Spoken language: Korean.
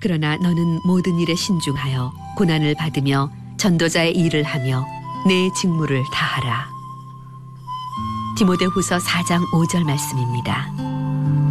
그러나 너는 모든 일에 신중하여 고난을 받으며 전도자의 일을 하며 내 직무를 다하라. 디모데후서 4장 5절 말씀입니다.